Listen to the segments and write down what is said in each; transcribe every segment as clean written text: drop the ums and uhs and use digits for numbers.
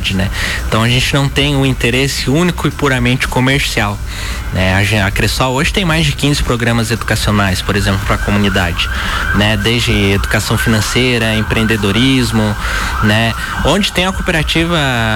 comunidade, né? Então a gente não tem um interesse único e puramente comercial, né? A Cressol hoje tem mais de 15 programas educacionais, por exemplo, para a comunidade, né? Desde educação financeira, empreendedorismo, né? Onde tem a cooperativa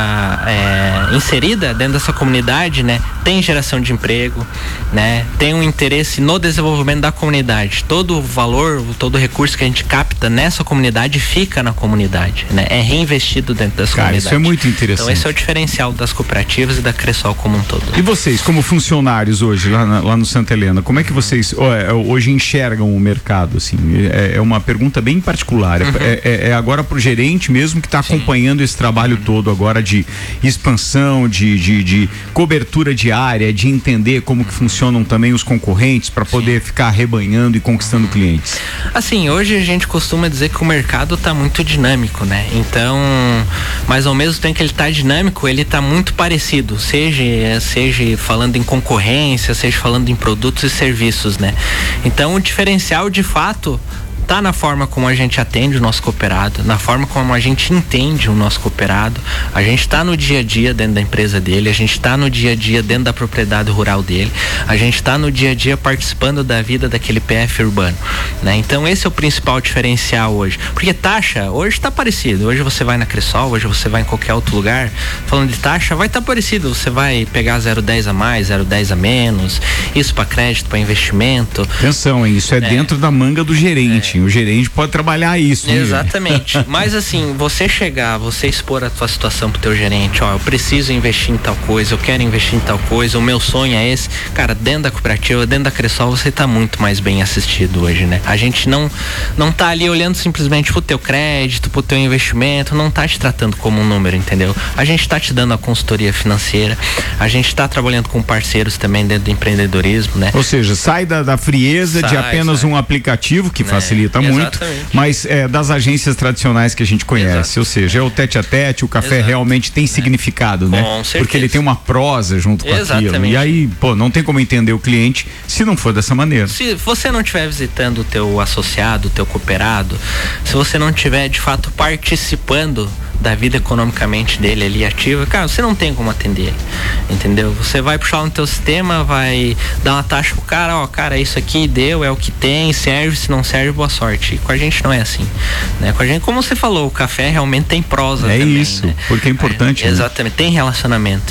inserida dentro dessa comunidade, né? Tem geração de emprego, né? Tem um interesse no desenvolvimento da comunidade. Todo o valor, todo o recurso que a gente capta nessa comunidade fica na comunidade, né? É reinvestido dentro dessa comunidade. Isso é muito interessante. Então esse é o diferencial das cooperativas e da Cressol como um todo. E vocês, como funcionários hoje lá no Santa Helena, como é que vocês hoje enxergam o mercado, assim? É uma pergunta bem particular. É agora pro gerente mesmo que está acompanhando esse trabalho todo agora de expansão, de cobertura de área, de entender como que funcionam também os concorrentes para poder ficar arrebanhando e conquistando clientes. Assim, hoje a gente costuma dizer que o mercado está muito dinâmico, né? Então, mas ao mesmo tempo que ele está dinâmico, ele está muito parecido, seja falando em concorrência, seja falando em produtos e serviços, né? Então, o diferencial de fato tá na forma como a gente atende o nosso cooperado, na forma como a gente entende o nosso cooperado. A gente tá no dia a dia dentro da empresa dele, a gente tá no dia a dia dentro da propriedade rural dele, a gente tá no dia a dia participando da vida daquele PF urbano, né? Então esse é o principal diferencial hoje, porque taxa hoje tá parecido. Hoje você vai na Cressol, hoje você vai em qualquer outro lugar, falando de taxa, vai estar parecido. Você vai pegar 0,10 a mais, 0,10 a menos, isso para crédito, para investimento. Atenção, hein? Isso é dentro da manga do gerente. O gerente pode trabalhar isso. Exatamente. Mas assim, você expor a tua situação pro teu gerente, eu preciso investir em tal coisa, eu quero investir em tal coisa, o meu sonho é esse. Cara, dentro da cooperativa, dentro da Cressol, você tá muito mais bem assistido hoje, né? A gente não tá ali olhando simplesmente pro teu crédito, pro teu investimento, não tá te tratando como um número, entendeu? A gente tá te dando a consultoria financeira, a gente tá trabalhando com parceiros também dentro do empreendedorismo, né? Ou seja, sai da frieza de apenas um aplicativo que facilita muito, mas das agências tradicionais que a gente conhece. Ou seja, é o tete a tete, o café realmente tem significado, né? Com certeza. Porque ele tem uma prosa junto com aquilo. E aí, não tem como entender o cliente se não for dessa maneira. Se você não estiver visitando o teu associado, o teu cooperado, se você não estiver de fato participando da vida economicamente dele ali ativa, cara, você não tem como atender ele, entendeu? Você vai puxar no teu sistema, vai dar uma taxa pro cara, cara, isso aqui deu, é o que tem, serve, se não serve, boa sorte. E com a gente não é assim, né? Com a gente, como você falou, o café realmente tem prosa também, isso, né? Porque é importante, né? Exatamente, tem relacionamento,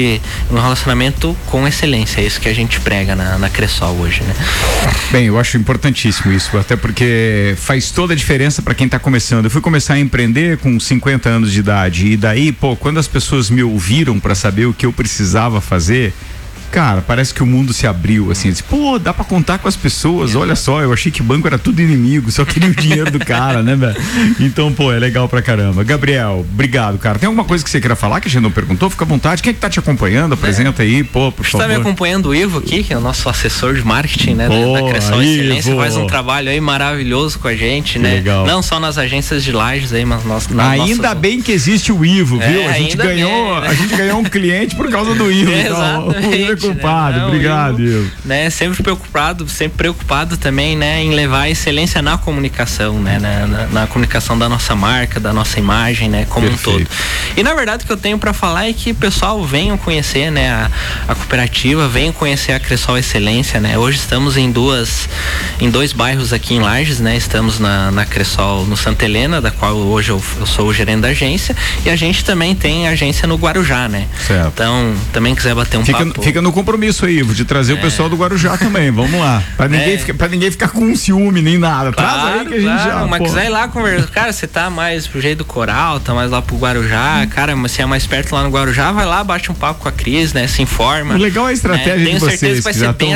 um relacionamento com excelência, é isso que a gente prega na Cressol hoje, né? Bem, eu acho importantíssimo isso, até porque faz toda a diferença para quem tá começando. Eu fui começar a empreender com 50 anos de idade, e daí, quando as pessoas me ouviram para saber o que eu precisava fazer, cara, parece que o mundo se abriu, assim, disse, dá pra contar com as pessoas, olha só, eu achei que banco era tudo inimigo, só queria o dinheiro do cara, né, velho? Então, é legal pra caramba. Gabriel, obrigado, cara. Tem alguma coisa que você queira falar que a gente não perguntou? Fica à vontade. Quem é que tá te acompanhando? Apresenta aí, por favor. Tá me acompanhando o Ivo aqui, que é o nosso assessor de marketing, né, da Cressol Excelência, faz um trabalho aí maravilhoso com a gente, né? Legal. Não só nas agências de Lages aí, mas ainda bem que existe o Ivo, viu? A gente ganhou um cliente por causa do Ivo. Exatamente. Culpado, né? Obrigado, Ivo. Né, sempre preocupado também, né, em levar a excelência na comunicação, né, na comunicação da nossa marca, da nossa imagem, né, como um todo. E na verdade o que eu tenho para falar é que o pessoal venham conhecer, né, a cooperativa, venham conhecer a Cressol Excelência, né. Hoje estamos em dois bairros aqui em Lages, né. Estamos na Cressol no Santa Helena, da qual hoje eu sou o gerente da agência, e a gente também tem agência no Guarujá, né. Certo. Então, também quiser bater um papo. Fica no compromisso aí, Ivo, de trazer o pessoal do Guarujá também, vamos lá. Pra ninguém ficar com um ciúme nem nada. Claro, traz aí que a gente já. Mas quiser ir lá conversar. Cara, você tá mais pro jeito do Coral, tá mais lá pro Guarujá, cara, mas se é mais perto lá no Guarujá, vai lá, bate um papo com a Cris, né? Se informa. O legal é a estratégia de vocês, que já estão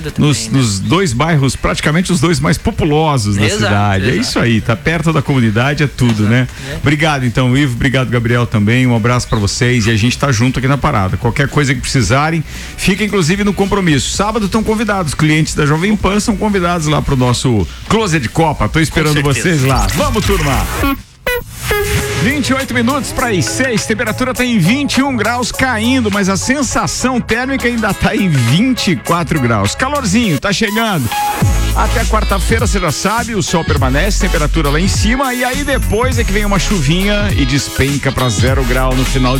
nos dois bairros, praticamente os dois mais populosos da cidade. Exato. É isso aí, tá perto da comunidade, é tudo, né? Obrigado então, Ivo, obrigado, Gabriel, também, um abraço pra vocês, e a gente tá junto aqui na parada. Qualquer coisa que precisarem, fica inclusive no compromisso. Sábado estão convidados, clientes da Jovem Pan são convidados lá pro nosso Closet de Copa. Tô esperando vocês lá. Vamos, turma! 28 minutos para as 6, temperatura tá em 21 graus caindo, mas a sensação térmica ainda tá em 24 graus. Calorzinho, tá chegando. Até quarta-feira, você já sabe, o sol permanece, temperatura lá em cima, e aí depois é que vem uma chuvinha e despenca para 0 grau no final